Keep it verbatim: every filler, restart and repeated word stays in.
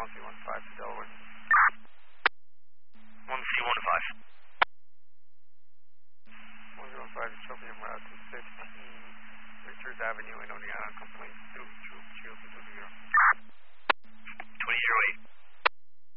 one C one five to Delaware. one C one five. one zero five to Tropium Route two fifteen, Richards Avenue in Oneonta, complaint two.